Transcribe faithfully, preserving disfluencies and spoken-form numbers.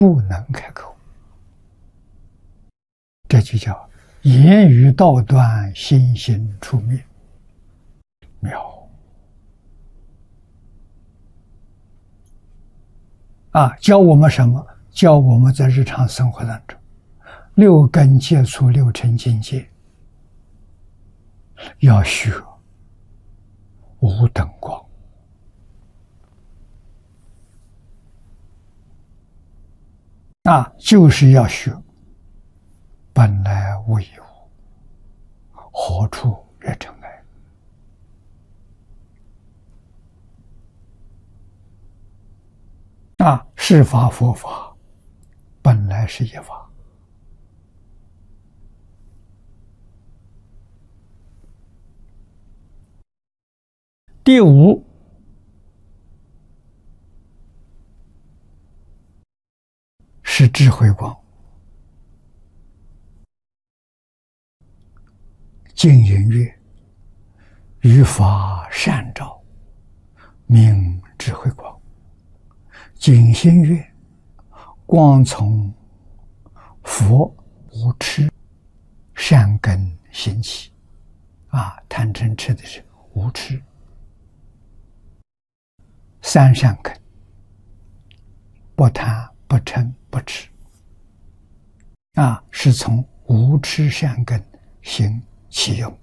不能开口，这就叫言语道断，心行出灭。妙啊！教我们什么？教我们在日常生活当中，六根接触六尘境界，要学无灯光啊，就是要学本来无一物，何处惹尘埃。啊，是法佛法本来是一法。第五，是智慧光。净音乐，于法善照，名智慧光。净心乐，光从佛无痴善根兴起。啊，贪嗔痴的是无痴。三善根，不贪不嗔不痴，啊，是从无痴善根行起用。